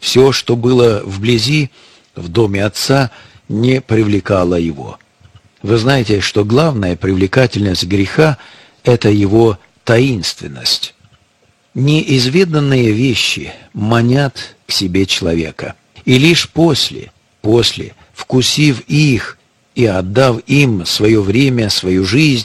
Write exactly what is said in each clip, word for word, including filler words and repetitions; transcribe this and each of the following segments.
Все, что было вблизи, в доме отца, не привлекало его. Вы знаете, что главная привлекательность греха – это его таинственность. Неизведанные вещи манят к себе человека. И лишь после, после, вкусив их и отдав им свое время, свою жизнь,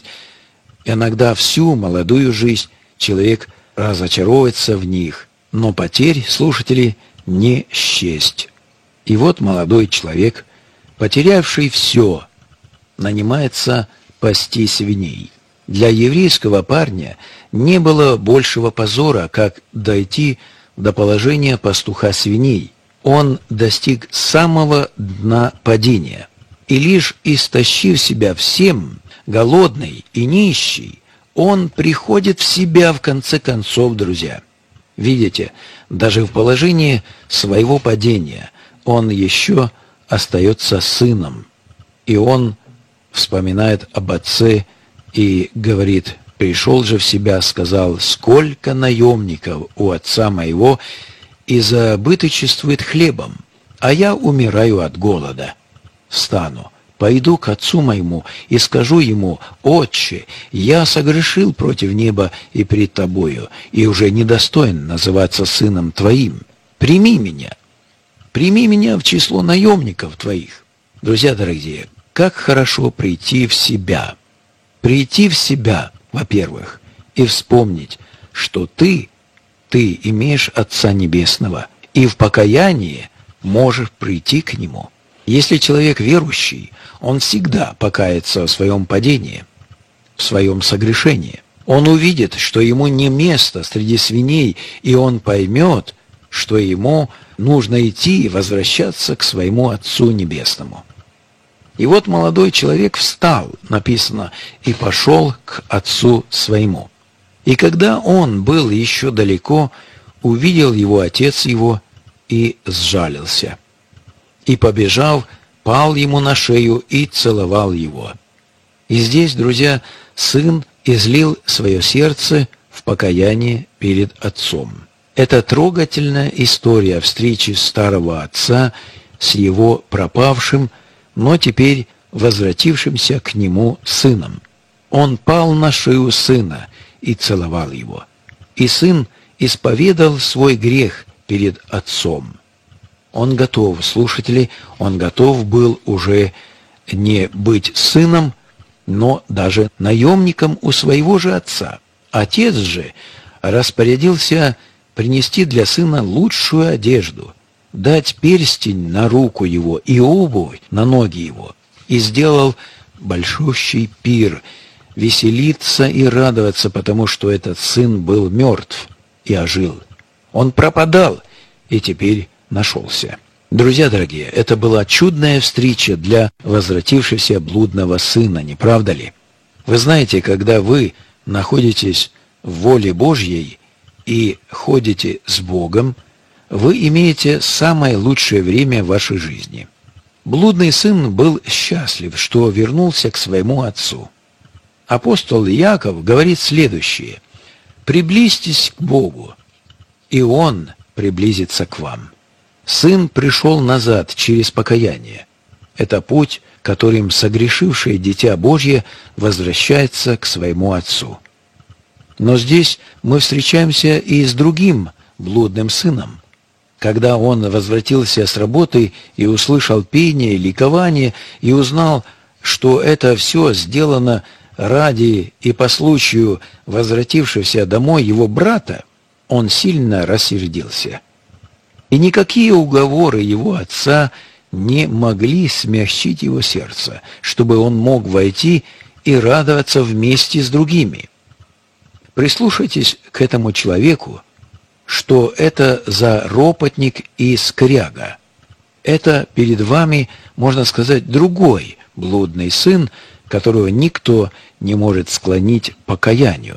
иногда всю молодую жизнь, человек разочаровывается в них, но потерь, слушатели, не счесть. И вот молодой человек, потерявший все, нанимается пасти свиней. Для еврейского парня не было большего позора, как дойти до положения пастуха свиней. Он достиг самого дна падения. И лишь истощив себя всем, голодный и нищий, он приходит в себя в конце концов, друзья. Видите, даже в положении своего падения он еще остается сыном. И он вспоминает об отце и говорит: «Пришел же в себя, сказал, сколько наемников у отца моего и забыточествует хлебом, а я умираю от голода. Встану, пойду к отцу моему и скажу ему: Отче, я согрешил против неба и пред тобою, и уже недостоин называться сыном твоим. Прими меня, прими меня в число наемников твоих». Друзья дорогие, как хорошо прийти в себя. Прийти в себя, во-первых, и вспомнить, что ты, ты имеешь Отца Небесного, и в покаянии можешь прийти к Нему. Если человек верующий, он всегда покается в своем падении, в своем согрешении. Он увидит, что ему не место среди свиней, и он поймет, что ему нужно идти и возвращаться к своему Отцу Небесному. И вот молодой человек встал, написано, и пошел к отцу своему. И когда он был еще далеко, увидел его отец его и сжалился. И, побежав, пал ему на шею и целовал его. И здесь, друзья, сын излил свое сердце в покаянии перед отцом. Это трогательная история встречи старого отца с его пропавшим, но теперь возвратившимся к нему сыном. Он пал на шею сына и целовал его. И сын исповедал свой грех перед отцом. Он готов, слушатели, он готов был уже не быть сыном, но даже наемником у своего же отца. Отец же распорядился принести для сына лучшую одежду, дать перстень на руку его и обувь на ноги его, и сделал большущий пир, веселиться и радоваться, потому что этот сын был мертв и ожил. Он пропадал и теперь нашелся. Друзья дорогие, это была чудная встреча для возвратившегося блудного сына, не правда ли? Вы знаете, когда вы находитесь в воле Божьей и ходите с Богом, вы имеете самое лучшее время в вашей жизни. Блудный сын был счастлив, что вернулся к своему отцу. Апостол Иаков говорит следующее: «Приблизьтесь к Богу, и Он приблизится к вам». Сын пришел назад через покаяние. Это путь, которым согрешившее дитя Божье возвращается к своему отцу. Но здесь мы встречаемся и с другим блудным сыном. Когда он возвратился с работы и услышал пение, ликование, и узнал, что это все сделано ради и по случаю возвратившегося домой его брата, он сильно рассердился. И никакие уговоры его отца не могли смягчить его сердце, чтобы он мог войти и радоваться вместе с другими. Прислушайтесь к этому человеку, что это за ропотник и скряга. Это перед вами, можно сказать, другой блудный сын, которого никто не может склонить к покаянию.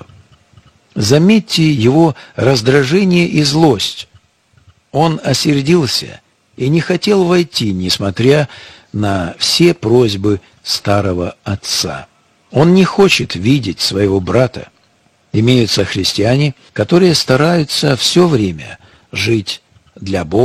Заметьте его раздражение и злость. Он осердился и не хотел войти, несмотря на все просьбы старого отца. Он не хочет видеть своего брата. Имеются христиане, которые стараются все время жить для Бога,